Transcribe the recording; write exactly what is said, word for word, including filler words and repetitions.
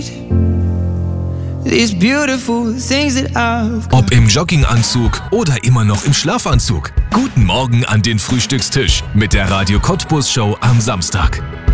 these beautiful things that I've got. Ob im Jogginganzug oder immer noch im Schlafanzug. Guten Morgen an den Frühstückstisch mit der Radio Cottbus Show am Samstag.